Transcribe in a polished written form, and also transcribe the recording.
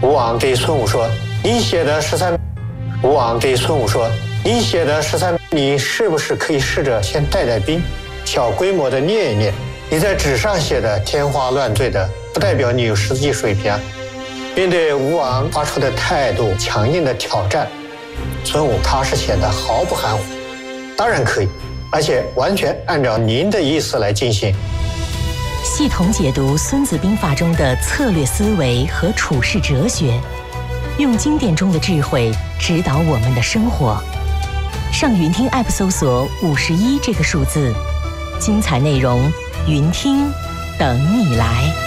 吴王对孙武说：“你写的13。”吴王对孙武说：“你写的13，你是不是可以试着先带兵，小规模的练一练？你在纸上写的天花乱坠的，不代表你有实际水平啊。”面对吴王发出的态度强硬的挑战，孙武踏实显得毫不含糊：“当然可以，而且完全按照您的意思来进行。” 系统解读《孙子兵法》中的策略思维和处世哲学，用经典中的智慧指导我们的生活。上云听 App 搜索51这个数字，精彩内容，云听等你来。